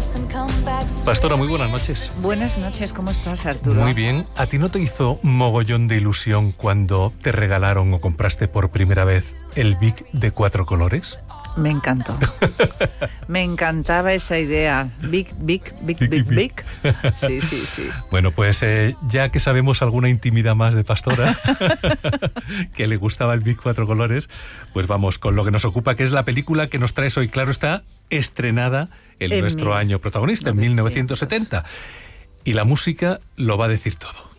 Pastora, muy buenas noches. Buenas noches, ¿cómo estás, Arturo? Muy bien. ¿A ti no te hizo mogollón de ilusión cuando te regalaron o compraste por primera vez el Bic de 4 colores? Me encantó. Me encantaba esa idea. Bic. Sí. Bueno, pues ya que sabemos alguna intimidad más de Pastora, que le gustaba el Bic 4 colores, pues vamos con lo que nos ocupa, que es la película que nos traes hoy. Claro está, estrenada en nuestro año protagonista, en 1970. Y la música lo va a decir todo.